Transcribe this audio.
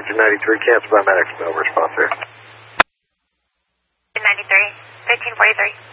engine 93, cancel by medics, no response there. 93, 1343.